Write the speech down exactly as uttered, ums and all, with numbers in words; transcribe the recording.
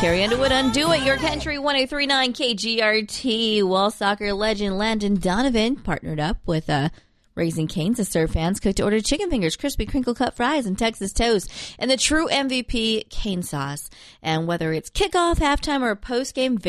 Carrie Underwood, Undo It, Your Country, one oh three point nine K G R T. Well, soccer legend Landon Donovan partnered up with uh, Raising Cane's to serve fans cooked to order chicken fingers, crispy crinkle cut fries, and Texas toast, and the true M V P cane sauce. And whether it's kickoff, halftime, or post-game,